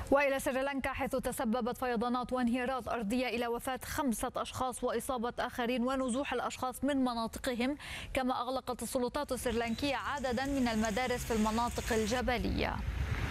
وإلى سريلانكا، حيث تسببت فيضانات وانهيارات أرضية إلى وفاة 5 أشخاص وإصابة آخرين ونزوح الأشخاص من مناطقهم، كما أغلقت السلطات السريلانكية عددا من المدارس في المناطق الجبلية.